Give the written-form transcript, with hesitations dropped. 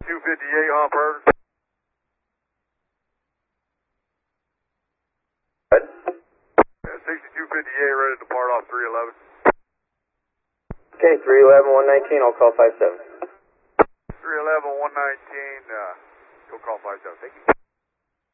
6258 Humper. 6258 ready to depart off 311. Okay, 311, 119, I'll call 57. 311, 119, you'll call 57. Thank you.